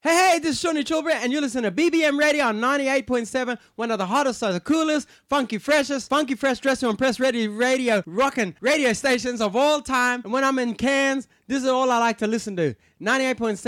Hey, this is Shawnee Chilbert, and you listen to BBM Radio on 98.7, one of the hottest, the coolest, funky fresh dressing on press radio, rocking radio stations of all time. And when I'm in Cairns, this is all I like to listen to. 98.7